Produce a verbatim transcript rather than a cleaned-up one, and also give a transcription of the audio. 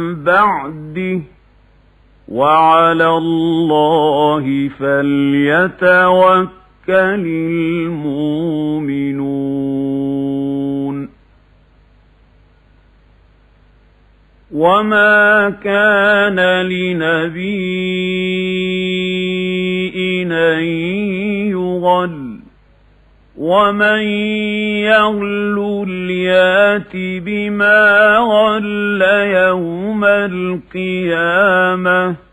بعده وعلى الله فليتوكل المؤمنون وما كان لنبي أن يغل ومن يغل يأت بما غل يوم القيامة